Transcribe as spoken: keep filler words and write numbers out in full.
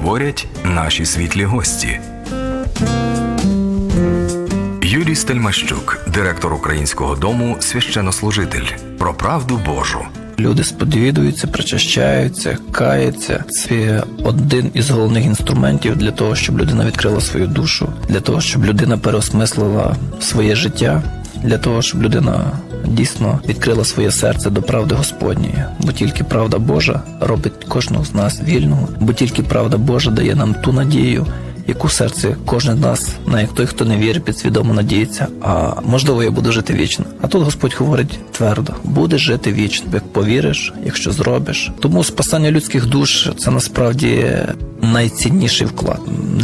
говорять наші світлі гості. Юрій Стельмащук, директор Українського дому «Священнослужитель». Про правду Божу. Люди сповідуються, причащаються, каються. Це один із головних інструментів для того, щоб людина відкрила свою душу, для того, щоб людина переосмислила своє життя, для того, щоб людина дійсно відкрила своє серце до правди Господньої. Бо тільки правда Божа робить кожного з нас вільного, бо тільки правда Божа дає нам ту надію, яку в серці кожен з нас, навіть той, хто не вірить, підсвідомо надіється, а можливо я буду жити вічно. А тут Господь говорить твердо: будеш жити вічно, як повіриш, якщо зробиш. Тому спасання людських душ – це насправді найцінніший вклад.